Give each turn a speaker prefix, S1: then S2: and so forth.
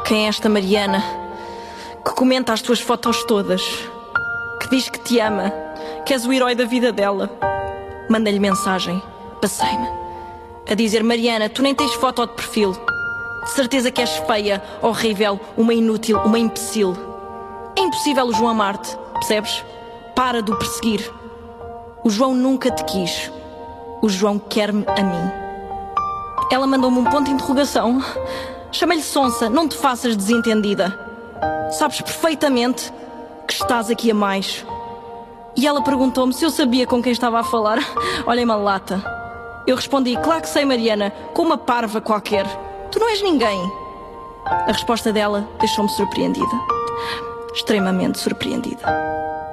S1: Quem é esta Mariana que comenta as tuas fotos todas, que diz que te ama, que és o herói da vida dela? Manda-lhe mensagem, passei-me, a dizer: Mariana, tu nem tens foto de perfil. De certeza que és feia, horrível, uma inútil, uma imbecil. É impossível o João amar-te, percebes? Para de o perseguir. O João nunca te quis. O João quer-me a mim. Ela mandou-me um ponto de interrogação. Chama-lhe sonsa, não te faças desentendida. Sabes perfeitamente que estás aqui a mais. E ela perguntou-me se eu sabia com quem estava a falar. Olhem-me a lata. Eu respondi: claro que sei, Mariana, com uma parva qualquer. Tu não és ninguém. A resposta dela deixou-me surpreendida. Extremamente surpreendida.